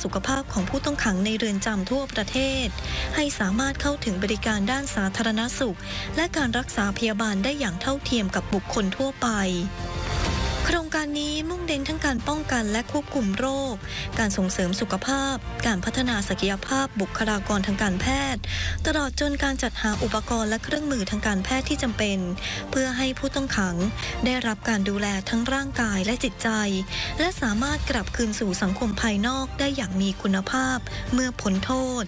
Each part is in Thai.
สุขภาพของผู้ต้องขังในเรือนจำทั่วประเทศให้สามารถเข้าถึงบริการด้านสาธารณสุขและการรักษาพยาบาลได้อย่างเท่าเทียมกับบุคคลทั่วไปโครงการนี้มุ่งเน้นทั้งการป้องกันและควบคุมโรคการส่งเสริมสุขภาพการพัฒนาศักยภาพบุคลากรทางการแพทย์ตลอดจนการจัดหาอุปกรณ์และเครื่องมือทางการแพทย์ที่จำเป็นเพื่อให้ผู้ต้องขังได้รับการดูแลทั้งร่างกายและจิตใจและสามารถกลับคืนสู่สังคมภายนอกได้อย่างมีคุณภาพเมื่อพ้นโทษ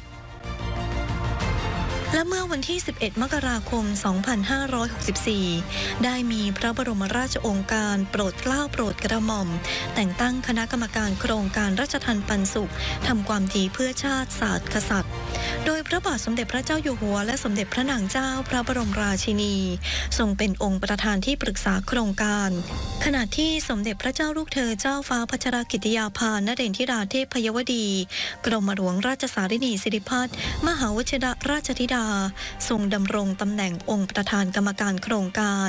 และเมื่อวันที่ 11 มกราคม 2564 ได้มีพระบรมราชโองการโปรดเกล้าโปรดกระหม่อมแต่งตั้งคณะกรรมการโครงการราชทัณฑ์ปันสุขทำความดีเพื่อชาติศาสตร์กษัตริย์โดยพระบาทสมเด็จพระเจ้าอยู่หัวและสมเด็จพระนางเจ้าพระบรมราชินีทรงเป็นองค์ประธานที่ปรึกษาโครงการขณะที่สมเด็จพระเจ้าลูกเธอเจ้าฟ้าพัชรกิติยาภานเรนทิราเทพยวดีกรมหลวงราชสารินีสิริพัฒน์มหาวชิรราชธิดาทรงดำรงตำแหน่งองค์ประธานกรรมการโครงการ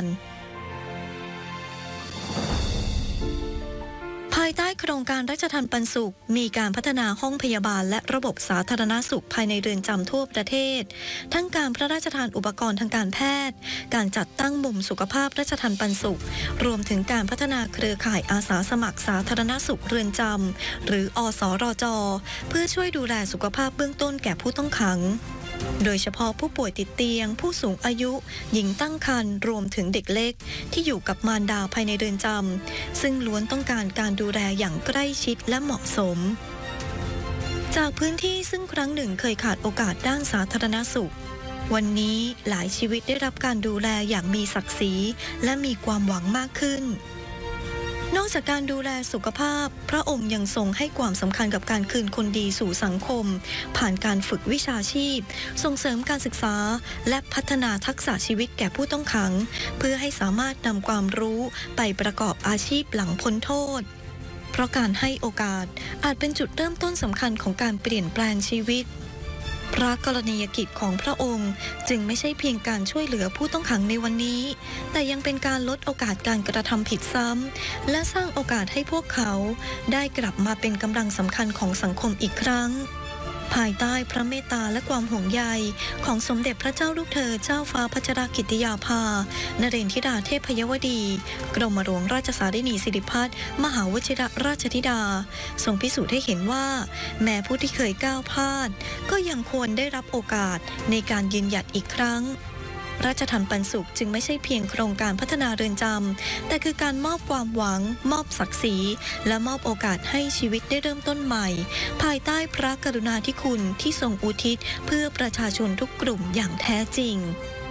ภายใต้โครงการราชทัณฑ์ปันสุขมีการพัฒนาห้องพยาบาลและระบบสาธารณสุขภายในเรือนจำทั่วประเทศทั้งการพระราชทานอุปกรณ์ทางการแพทย์การจัดตั้งมุมสุขภาพราชทัณฑ์ปันสุขรวมถึงการพัฒนาเครือข่ายอาสาสมัครสาธารณสุขเรือนจำหรืออสรจ.เพื่อช่วยดูแลสุขภาพเบื้องต้นแก่ผู้ต้องขังโดยเฉพาะผู้ป่วยติดเตียงผู้สูงอายุหญิงตั้งครรภ์รวมถึงเด็กเล็กที่อยู่กับมารดาภายในเรือนจำซึ่งล้วนต้องการการดูแลอย่างใกล้ชิดและเหมาะสมจากพื้นที่ซึ่งครั้งหนึ่งเคยขาดโอกาสด้านสาธารณสุขวันนี้หลายชีวิตได้รับการดูแลอย่างมีศักดิ์ศรีและมีความหวังมากขึ้นนอกจากการดูแลสุขภาพพระองค์ยังทรงให้ความสำคัญกับการคืนคนดีสู่สังคมผ่านการฝึกวิชาชีพส่งเสริมการศึกษาและพัฒนาทักษะชีวิตแก่ผู้ต้องขังเพื่อให้สามารถนำความรู้ไปประกอบอาชีพหลังพ้นโทษเพราะการให้โอกาสอาจเป็นจุดเริ่มต้นสำคัญของการเปลี่ยนแปลงชีวิตพระกรณียกิจของพระองค์จึงไม่ใช่เพียงการช่วยเหลือผู้ต้องขังในวันนี้แต่ยังเป็นการลดโอกาสการกระทำผิดซ้ำและสร้างโอกาสให้พวกเขาได้กลับมาเป็นกำลังสำคัญของสังคมอีกครั้งภายใต้พระเมตตาและความห่วงใยของสมเด็จพระเจ้าลูกเธอเจ้าฟ้าพัชรกิติยาภานเรนทิราเทพยวดีกรมหลวงราชสารินีสิริพัฒน์มหาวชิรราชธิดาทรงพิสูจน์ให้เห็นว่าแม้ผู้ที่เคยก้าวพลาดก็ยังควรได้รับโอกาสในการยืนหยัดอีกครั้งราชทัณฑ์ปันสุขจึงไม่ใช่เพียงโครงการพัฒนาเรือนจำแต่คือการมอบความหวังมอบศักดิ์ศรีและมอบโอกาสให้ชีวิตได้เริ่มต้นใหม่ภายใต้พระกรุณาธิคุณที่ทรงอุทิศเพื่อประชาชนทุกกลุ่มอย่างแท้จริง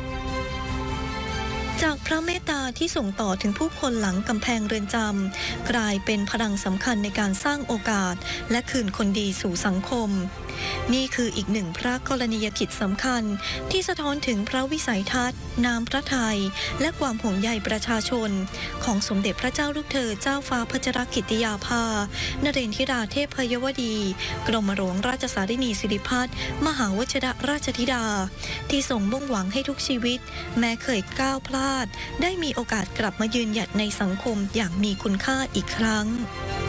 จากพระเมตตาที่ส่งต่อถึงผู้คนหลังกำแพงเรือนจำกลายเป็นพลังสำคัญในการสร้างโอกาสและคืนคนดีสู่สังคมนี่คืออีกหนึ่งพระกรณียกิจสำคัญที่สะท้อนถึงพระวิสัยทัศน์น้ำพระทัยและความห่วงใยประชาชนของสมเด็จพระเจ้าลูกเธอเจ้าฟ้าพัชรกิติยาภานเรนทิราเทพยวดีกรมหลวงราชสารินีสิริพัฒน์มหาวชิรราชธิดาที่ทรงมุ่งหวังให้ทุกชีวิตแม้เคยก้าวพลาดได้มีโอกาสกลับมายืนหยัดในสังคมอย่างมีคุณค่าอีกครั้ง